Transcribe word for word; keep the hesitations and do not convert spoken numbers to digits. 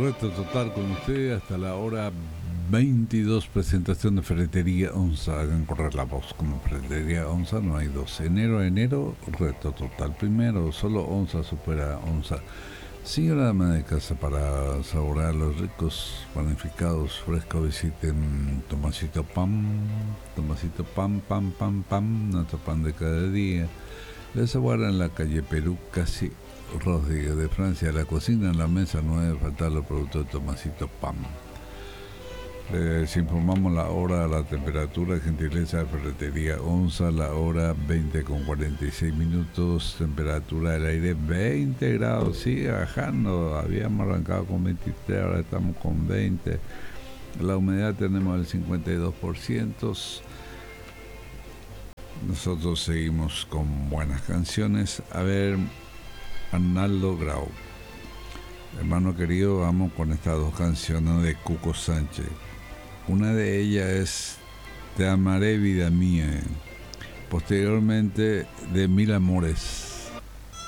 Reto Total con usted hasta la hora veintidós, presentación de Ferretería Onza. Hagan correr la voz, como Ferretería Onza no hay dos. Enero a enero, Reto Total. Primero, solo Onza supera Onza. Señora dama de casa, para saborear los ricos panificados frescos, visiten Tomasito Pam. Tomasito Pam, Pam, Pam, Pam, nuestro pan de cada día. Les saborean en la calle Perú, casi Rodríguez de Francia. La cocina en la mesa, no debe faltar los productos de Tomasito Pam. Les informamos la hora, la temperatura, gentileza de Ferretería Onza, la hora veinte con cuarenta y seis minutos, temperatura del aire veinte grados, sigue bajando, habíamos arrancado con veintitrés, ahora estamos con veinte, la humedad tenemos el cincuenta y dos por ciento. Nosotros seguimos con buenas canciones. A ver, Arnaldo Grau, hermano querido, vamos con estas dos canciones de Cuco Sánchez. Una de ellas es Te amaré, vida mía. Posteriormente, de Mil amores.